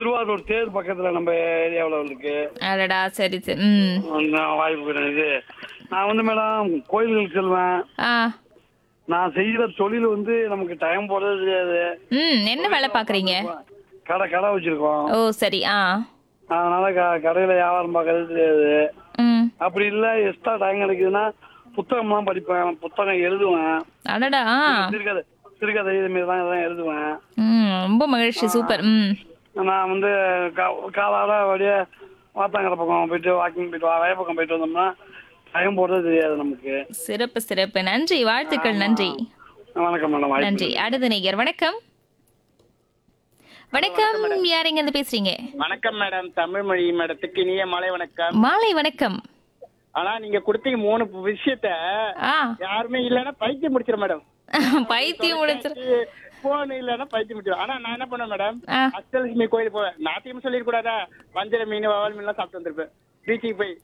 திருவாரூர் தேர் பக்கத்துல நம்ம ஏரியாவில் இருக்கு. அடடா சரி சரி. வாய்ப்பு இது. நான் வந்து மேடம் கோயில்களுக்கு செல்வேன். நான் செய்யற தொழில் வந்து நமக்கு டைம் போறது தெரியாது. என்ன வேலை பாக்குறீங்க? கடை வச்சிருக்கோம். ஓ சரி. அதனால கடையில வியாபாரம் பார்க்கறது தெரியாது. அப்படி இல்ல எக்ஸ்ட்ரா டைம் கிடைக்குதுன்னா புத்தகம்லாம் படிப்பேன், புத்தகம் எழுதுவேன். அடடா. சிறுகதை இது மாதிரி தான் எழுதுவேன். ரொம்ப மகிழ்ச்சி. சூப்பர். நான் வந்து காலால அப்படியே வாத்தாங்கரை பக்கம் போயிட்டு வாக்கிங் போயிட்டு வய பக்கம் போயிட்டு வந்தோம்னா டைம் போடுறது தெரியாது நமக்கு. சிறப்பு சிறப்பு. நன்றி, வாழ்த்துக்கள். நன்றி. வணக்கம் மேடம். நன்றி. அடுத்த நேயர். வணக்கம். வணக்கம். யாருங்க இருந்து பேசுறீங்க? வணக்கம் மேடம். தமிழ் மொழி மேடத்துக்கு இனிய மாலை வணக்கம். மாலை வணக்கம். ஆனா நீங்க கொடுத்தீங்க 3 விஷயத்த யாருமே இல்லன்னா பைத்தியம் முடிச்சிடும் மேடம். பைத்தியம் முடிச்சிடும். போன் இல்லன்னா பைத்தியம் முடிச்சிடும். ஆனா நான் என்ன பண்ணுவேன் மேடம், அஷ்டலட்சுமி கோயில் போவேன். நாத்தையும் சொல்லிட கூடாதா, வஞ்சர மீன் வவால் மீன் எல்லாம் சாப்பிட்டு வந்திருப்பேன். பீச்சுக்கு போய்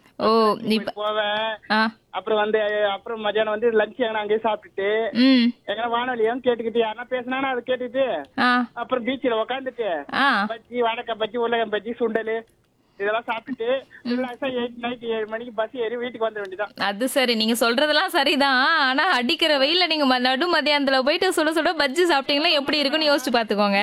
போவேன். அப்புறம் அப்புறம் மத்தியானம் வந்து லஞ்ச் அங்கேயே சாப்பிட்டுட்டு எங்க வானொலியும் கேட்டுக்கிட்டு யாருன்னா பேசினா அதை கேட்டுட்டு அப்புறம் பீச்சில் உக்காந்துட்டு பஜ்ஜி வாழைக்காய் பஜ்ஜி உருளைக்காய் பஜ்ஜி சுண்டல் இதெல்லாம் சாப்பிட்டுட்டு நைட் 7 மணிக்கு பஸ் ஏறி வீட்டுக்கு வந்துட வேண்டியதான். அது சரி, நீங்க சொல்றதெல்லாம் சரிதான். ஆனா அடிக்கிற வெயில நீங்க நடு மத்தியானத்துல போயிட்டு சுட சுட பஜ்ஜி சாப்பிட்டீங்களா எப்படி இருக்குன்னு யோசிச்சு பாத்துக்கோங்க.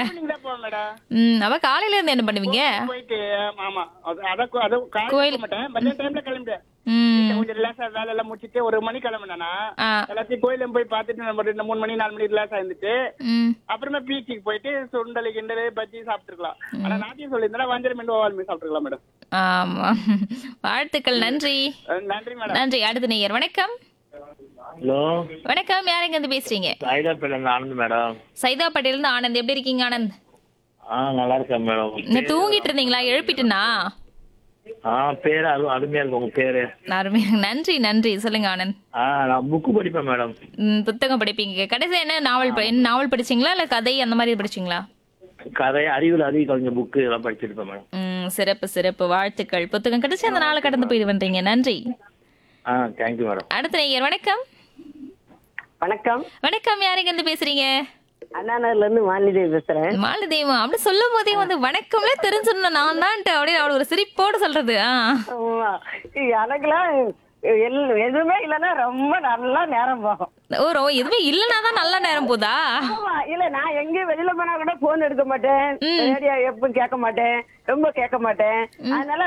அவ காலையில இருந்து என்ன பண்ணுவீங்க? போயிட்டு ஆமா கோயில் மாட்டேன், மத்தியான டைம்ல கிளம்பிட்டேன். கொஞ்சம் ரிலாக்ஸா வேலை எல்லாம் முடிச்சுட்டு 1 மணி கிளம்பினா எல்லாத்தையும் கோயிலும் போய் பாத்துட்டு நம்ம 3 மணி 4 மணி ரிலாக்ஸ் ஆயிருந்துட்டு அப்புறமா பீச்சுக்கு போயிட்டு சுண்டல் கிண்டல் பஜ்ஜி சாப்பிட்டுருக்கலாம். ஆனா நாட்டியம் சொல்லியிருந்தா வஞ்சர மீன் வவால் மீன் சாப்பிட்டுருக்கலாம் மேடம். ஆமா, வாழ்த்துக்கள். நன்றி. நன்றி மேடம். நன்றி. அடுத்த நேயர். வணக்கம். ஹலோ வணக்கம். யாருங்க இருந்து பேசுறீங்க? சைதாப்பேட்ல இருந்து ஆனந்த் மேடம். சைதாப்பேட்டையில இருந்து ஆனந்த். எப்படி இருக்கீங்க ஆனந்த்? நல்லா இருக்கேன் மேடம். என்ன தூங்கிட்டு இருந்தீங்களா? எழுப்பிட்டுனா? பேரு அருமையா இருக்கு உங்க பேரு. அருமையா. நன்றி நன்றி. சொல்லுங்க ஆனந்த். நான் புக்கு படிப்பேன் மேடம். புத்தகம் படிப்பீங்க. கடைசி என்ன நாவல் படிச்சீங்களா இல்ல கதை அந்த மாதிரி படிச்சீங்களா? கதை அறிவுல அதிக கலைஞர் புக்கு எல்லாம் படிச்சிருப்பேன் மேடம். சிறப்பு சிறப்பு. வாழ்த்துக்கள். புத்தகம் கிடைச்சி அந்த நாளை கடந்து போயிட்டு பண்றீங்க. நன்றி. Thank you madam. அடுத்த நேயர். வணக்கம். வணக்கம். வணக்கம். யாருங்க இருந்து பேசுறீங்க? அண்ணாநகர்ல இருந்து மாலிதேவி பேசுறேன். மாலிதேவா அப்படி சொல்லும் போதே வந்து வணக்கம்ல தெரிஞ்சிடணும் நான் தான் அப்படியே அவளோட ஒரு சிரிப்போடு சொல்றது. எனக்குலாம் எதுவுமே இல்லன்னா ரொம்ப நல்லா நேரம் போகும். எதுவுமே இல்லனாதான் நல்ல நேரம் போதா? இல்ல நான் எங்கேயும் வெளியில போனா கூட போன் எடுக்க மாட்டேன், ரேடியோ எப்பவும் கேட்க மாட்டேன், ரொம்ப கேட்க மாட்டேன். அதனால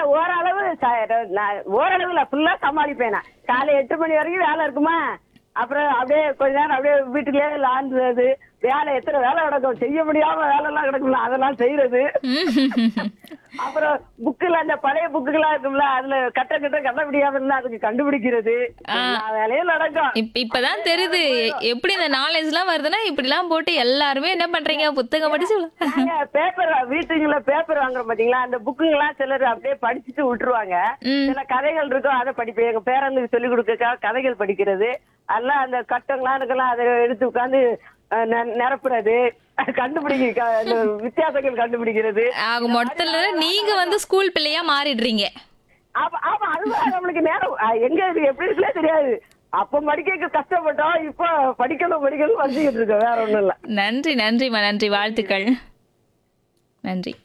ஓரளவுல ஃபுல்லா சமாளிப்பேன். நான் காலை 8 மணி வரைக்கும் வேலை இருக்குமா, அப்புறம் அப்படியே கொஞ்ச நேரம் அப்படியே வீட்டுக்குள்ளே லாண்டுறது, வேலை எத்தனை வேலை கிடக்கும், செய்ய முடியாம வேலை எல்லாம் கிடக்கும்ல அதெல்லாம் செய்யறது. அப்புறம் புக்குல அந்த பழைய புக்குகளா இருக்கும்ல அதுல கட்ட கண்டுபிடிக்காம இருந்தா அதுக்கு கண்டுபிடிக்கிறது வேலையும் நடக்கும். இப்பதான் தெரியுது எப்படி இந்த நாலேஜ் எல்லாம் வருதுன்னா இப்படி எல்லாம் போட்டு எல்லாருமே என்ன பண்றீங்க புத்தகம் படிச்சு பேப்பர் வீட்டுங்கள பேப்பர் வாங்குறோம் பாத்தீங்களா, அந்த புக்குங்க எல்லாம் சிலர் அப்படியே படிச்சுட்டு விட்டுருவாங்க. சில கதைகள் இருக்கும் அதை படிப்பேன். எங்க பேரனுக்கு சொல்லிக் கொடுக்க கதைகள் படிக்கிறது அதெல்லாம் அந்த கட்டங்களா இருக்கலாம் அதை எடுத்து உட்காந்து நிரப்புறது, கண்டுபிடிக்க வித்தியாசங்கள் கண்டுபிடிக்கிறது. மொத்தத்துல நீங்க வந்து ஸ்கூல் பிள்ளையா மாறிடுறீங்க. ஆமா, அதுதான் நம்மளுக்கு நேரம் எங்க இது எப்படி இருக்குல்ல தெரியாது. அப்ப படிக்க கஷ்டப்பட்டோம், இப்ப படிக்கணும் படிச்சுக்கிட்டு இருக்கோம். வேற ஒண்ணும் இல்ல. நன்றி நன்றிமா. நன்றி. வாழ்த்துக்கள். நன்றி.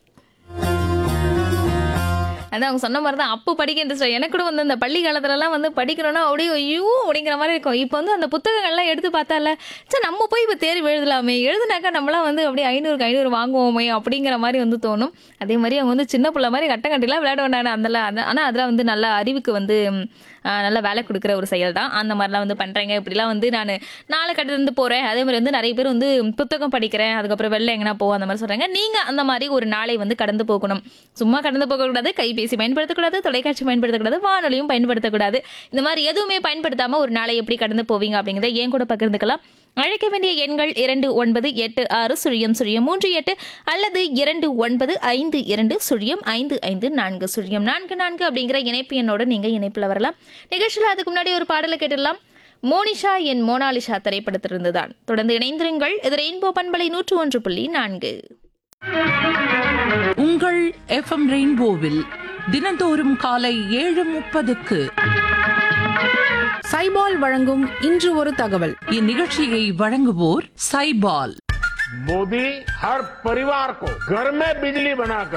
அதான் அவங்க சொன்ன மாதிரி தான் அப்போ படிக்க இன்ட்ரெஸ்ட். எனக்கு கூட வந்து அந்த பள்ளி காலத்துலலாம் வந்து படிக்கணும்னா அப்படியே ஐயோ அப்படிங்கிற மாதிரி இருக்கும். இப்போ வந்து அந்த புத்தகங்கள்லாம் எடுத்து பார்த்தால சரி நம்ம போய் இப்போ தேர்வு எழுதலாமே, எழுதுனாக்கா நம்மளாம் வந்து அப்படியே 500க்கு 500 வாங்குவோமே அப்படிங்கிற மாதிரி வந்து தோணும். அதே மாதிரி அவங்க வந்து சின்ன பிள்ளை மாதிரி கட்டங்கட்டிலாம் விளையாட வேண்டாம் அதெல்லாம். ஆனால் அதெல்லாம் வந்து நல்ல அறிவுக்கு வந்து நல்ல வேலை கொடுக்குற ஒரு செயல் தான். அந்த மாதிரிலாம் வந்து பண்ணுறேங்க. இப்படிலாம் வந்து நான் நாளை கட்டிலிருந்து போகிறேன். அதே மாதிரி வந்து நிறைய பேர் வந்து புத்தகம் படிக்கிறேன் அதுக்கப்புறம் வெளில எங்கன்னா போவோம் அந்த மாதிரி சொல்கிறாங்க. நீங்கள் அந்த மாதிரி ஒரு நாளை வந்து கடந்து போகணும். சும்மா கடந்து போகக்கூடாது, கைபேசி பயன்படுத்தக்கூடாது, தொலைக்காட்சி பயன்படுத்தக்கூடாது, வானொலியும் பயன்படுத்தக்கூடாது. இந்த மாதிரி எதுவுமே பயன்படுத்தாமல் ஒரு நாளை எப்படி கடந்து போவீங்க அப்படிங்கிறத ஏன் கூட பகிர்ந்துக்கலாம். அழைக்க வேண்டிய எண்கள் 29860038 அல்லது 2952055404 அப்படிங்கிற இணைப்பு எண்ணோட நீங்க இணைப்புல வரலாம். நிகழ்ச்சியில் அதுக்கு முன்னாடி ஒரு பாடலை கேட்டுடலாம். மோனிஷா என் மோனாலிஷா திரைப்படத்திலிருந்துதான். தொடர்ந்து இணைந்திருங்கள். இது ரெயின்போ பண்பலை 101.4. உங்கள் FM ரெயின்போவில் தினந்தோறும் காலை 7:30க்கு சைபால் வழங்கும் இன்று ஒரு தகவல். இந்நிகழ்ச்சியை வழங்குவோர் சைபால். मोदी हर परिवार को घर में बिजली बनाकर